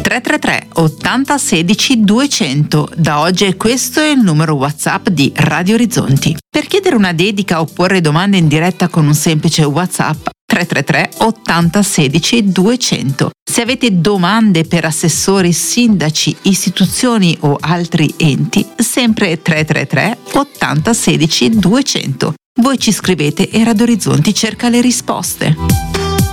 333 80 16 200. Da oggi questo è il numero WhatsApp di Radio Orizzonti. Per chiedere una dedica o porre domande in diretta con un semplice WhatsApp 333 80 16 200. Se avete domande per assessori, sindaci, istituzioni o altri enti, sempre 333 80 16 200. Voi ci scrivete e Radio Orizzonti cerca le risposte.